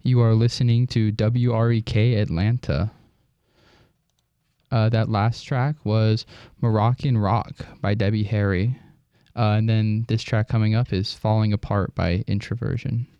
You are listening to WREK Atlanta. That last track was Moroccan Rock by Debbie Harry. And then this track coming up is Falling Apart by Introversion.